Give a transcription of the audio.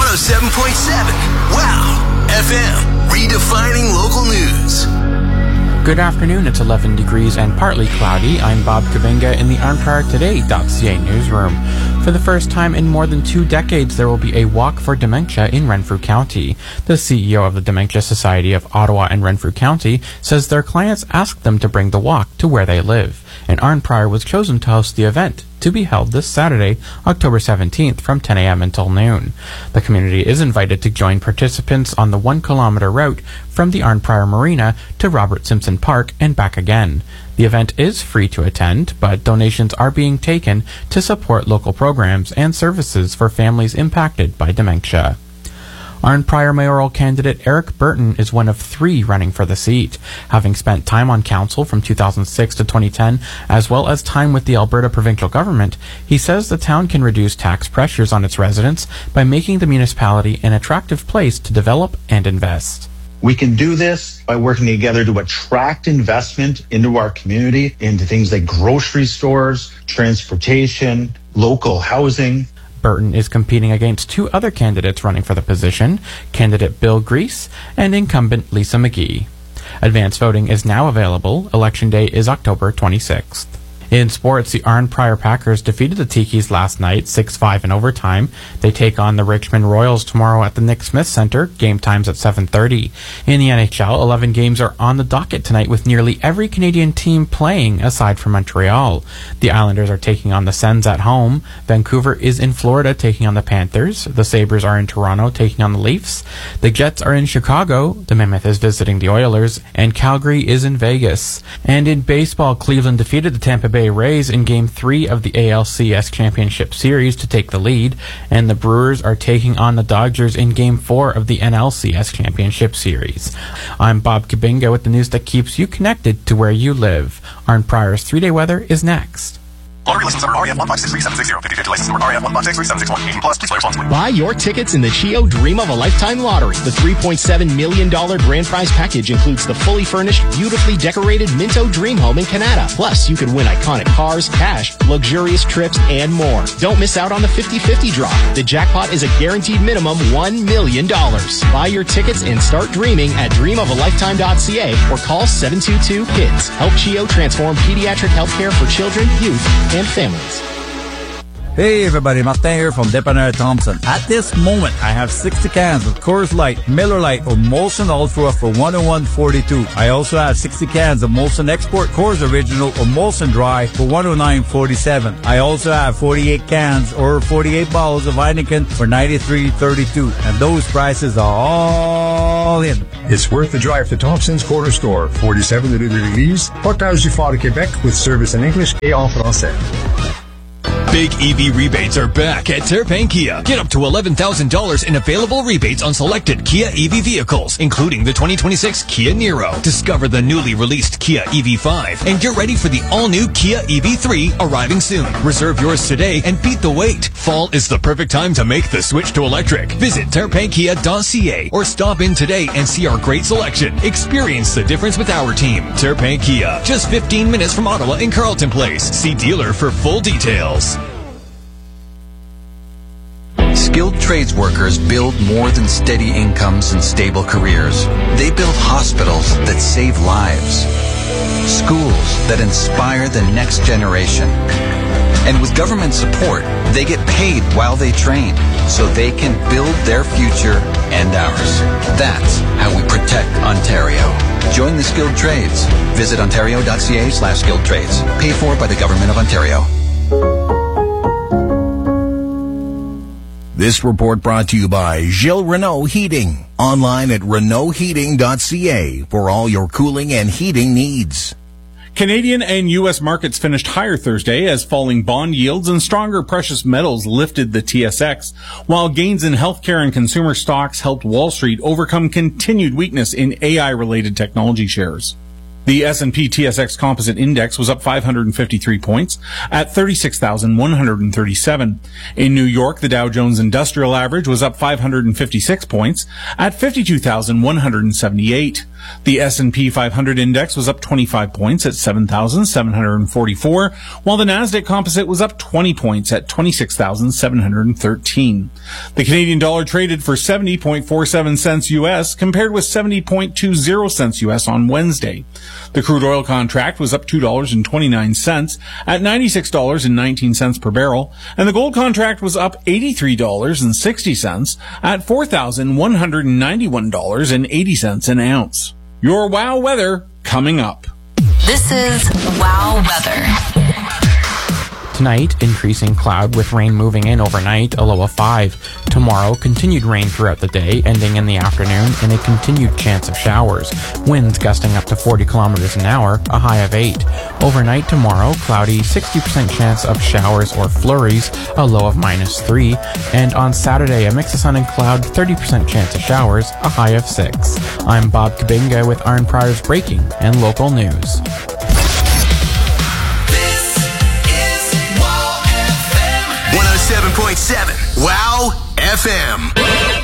107.7. Wow. FM. Redefining local news. Good afternoon, it's 11 degrees and partly cloudy. I'm Bob Kabinga in the ArnpriorToday.ca newsroom. For the first time in more than 2 decades, there will be a Walk for Dementia in Renfrew County. The CEO of the Dementia Society of Ottawa and Renfrew County says their clients asked them to bring the walk to where they live, and Arnprior was chosen to host the event, to be held this Saturday, October 17th from 10 a.m. until noon. The community is invited to join participants on the 1-kilometer route from the Arnprior Marina to Robert Simpson Park and back again. The event is free to attend, but donations are being taken to support local programs and services for families impacted by dementia. Arnprior mayoral candidate Eric Burton is one of 3 running for the seat. Having spent time on council from 2006 to 2010, as well as time with the Alberta provincial government, he says the town can reduce tax pressures on its residents by making the municipality an attractive place to develop and invest. We can do this by working together to attract investment into our community, into things like grocery stores, transportation, local housing. Burton is competing against 2 other candidates running for the position, candidate Bill Grease and incumbent Lisa McGee. Advance voting is now available. Election day is October 26th. In sports, the Arnprior Packers defeated the Tikis last night, 6-5 in overtime. They take on the Richmond Royals tomorrow at the Nick Smith Centre. Game time's at 7:30. In the NHL, 11 games are on the docket tonight with nearly every Canadian team playing aside from Montreal. The Islanders are taking on the Sens at home. Vancouver is in Florida taking on the Panthers. The Sabres are in Toronto taking on the Leafs. The Jets are in Chicago. The Mammoth is visiting the Oilers. And Calgary is in Vegas. And in baseball, Cleveland defeated the Tampa Bay Rays in Game 3 of the ALCS Championship Series to take the lead, and the Brewers are taking on the Dodgers in Game 4 of the NLCS Championship Series. I'm Bob Kabinga with the news that keeps you connected to where you live. Arnprior's 3-day weather is next. Lottery license number REF 1563760. 50/50 license number REF 1563761. 18 plus. Please play responsibly. Buy your tickets in the Chio Dream of a Lifetime Lottery. The $3.7 million grand prize package includes the fully furnished, beautifully decorated Minto Dream Home in Canada. Plus, you could win iconic cars, cash, luxurious trips, and more. Don't miss out on the 50/50 draw. The jackpot is a guaranteed minimum $1 million. Buy your tickets and start dreaming at dreamofalifetime.ca or call 722-KIDS. Help Chio transform pediatric healthcare for children, youth, and families. Hey everybody, Martin here from Dépanneur Thompson. At this moment, I have 60 cans of Coors Light, Miller Lite, or Molson Ultra for $101.42. I also have 60 cans of Molson Export, Coors Original, or Molson Dry for $109.47. I also have 48 cans or 48 bottles of Heineken for $93.32. And those prices are all in. It's worth the drive to Thompson's Corner Store, 47 rue de l'Église, Portage du Fort de Québec, with service in English et en français. Big EV rebates are back at Terrapin Kia. Get up to $11,000 in available rebates on selected Kia EV vehicles, including the 2026 Kia Niro. Discover the newly released Kia EV5 and get ready for the all-new Kia EV3 arriving soon. Reserve yours today and beat the wait. Fall is the perfect time to make the switch to electric. Visit terrapinkia.ca or stop in today and see our great selection. Experience the difference with our team. Terrapin Kia, just 15 minutes from Ottawa in Carleton Place. See dealer for full details. Skilled trades workers build more than steady incomes and stable careers. They build hospitals that save lives, schools that inspire the next generation. And with government support, they get paid while they train, so they can build their future and ours. That's how we protect Ontario. Join the skilled trades. Visit ontario.ca/skilled trades. Paid for by the Government of Ontario. This report brought to you by Gilles Renault Heating. Online at renaultheating.ca for all your cooling and heating needs. Canadian and U.S. markets finished higher Thursday as falling bond yields and stronger precious metals lifted the TSX, while gains in healthcare and consumer stocks helped Wall Street overcome continued weakness in AI-related technology shares. The S&P TSX Composite Index was up 553 points at 36,137. In New York, the Dow Jones Industrial Average was up 556 points at 52,178. The S&P 500 index was up 25 points at 7,744, while the Nasdaq Composite was up 20 points at 26,713. The Canadian dollar traded for 70.47 cents U.S. compared with 70.20 cents U.S. on Wednesday. The crude oil contract was up $2.29 at $96.19 per barrel, and the gold contract was up $83.60 at $4,191.80 an ounce. Your WOW weather coming up. This is WOW weather. Tonight, increasing cloud with rain moving in overnight, a low of 5. Tomorrow, continued rain throughout the day, ending in the afternoon, and a continued chance of showers. Winds gusting up to 40 kilometers an hour, a high of 8. Overnight tomorrow, cloudy, 60% chance of showers or flurries, a low of -3. And on Saturday, a mix of sun and cloud, 30% chance of showers, a high of 6. I'm Bob Kabinga with Arn Pryor's breaking and local news. 107.7 WOW FM.